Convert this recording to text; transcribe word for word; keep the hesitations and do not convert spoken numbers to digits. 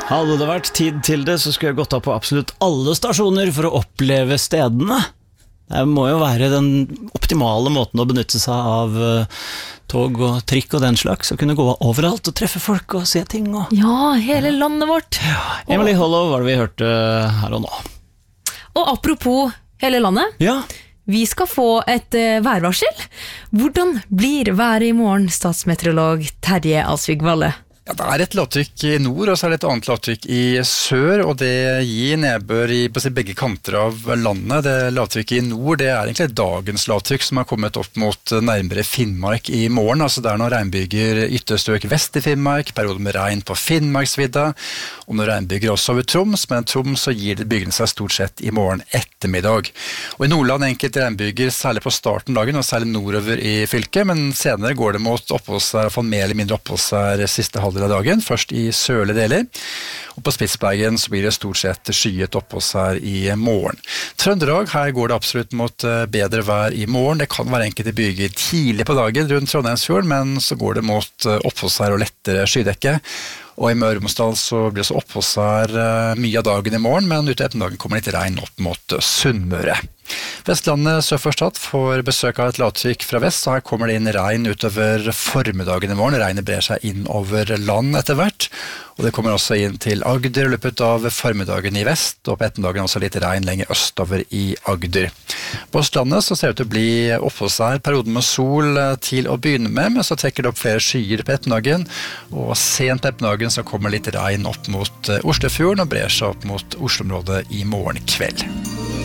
Hadde det vært tid til det, så skulle jeg gått av på absolutt alle stasjoner for å oppleve stedene. Det må jo være den optimale måten å benytte seg av uh, tog og trikk og den slags, å kunne gå overalt og treffe folk og se ting. Og... Ja, hele landet vårt. Ja, Emily Hollow var det vi hørte her og nå. Og apropos hele landet, ja. Vi skal få et uh, værvarsel. Hvordan blir været i morgen, statsmeteorolog Terje Alsvig Valle? Ja, det er et lavtrykk i nord, og så er det et annet lavtrykk i sør, og det gir nedbør i på begge kanter av landet. Det lavtrykket i nord, det er egentlig dagens lavtrykk som har kommet opp mot nærmere Finnmark i morgen. Altså det er noen regnbyger ytterstrøk vest i Finnmark, perioder med regn på Finnmarksvidda, og noen regnbyger også over Troms, men Troms så gir det bygene seg stort sett i morgen ettermiddag. Og i Nordland enkelte regnbyger, særlig på starten av dagen, og særlig nordover i fylket, men senere går det mot oppholdsvær, i hvert fall mer eller mindre oppholdsvær siste halvdel av dagen, først i sørlige deler, og på Spitsbergen så blir det stort sett skyet oppholdsvær i morgen. Trøndelag, her går det absolutt mot bedre vær i morgen. Det kan være enkelte byger tidlig på dagen rundt Trondheimsfjorden, men så går det mot oppholdsvær og lettere skydekke. Og i Møre og Romsdal så blir det så oppholdsvær mye av dagen i morgen, men ute etter dagen kommer litt regn opp mot Sunnmøre. Vestlandet sør for Stad får besøk av et lavtrykk fra vest, så her kommer det inn regn utover formiddagen i morgen. Regnet brer seg inn over land etter hvert, og det kommer også inn til Agder i løpet av formiddagen i vest, og på ettermiddagen også litt regn lenger østover i Agder. På Østlandet så ser det ut til å bli oppholdsvær, perioden med sol til å begynne med, men så trekker det opp flere skyer på ettermiddagen, og sent på ettermiddagen så kommer litt regn opp mot Oslofjorden og brer seg opp mot Oslo-området i morgen kveld.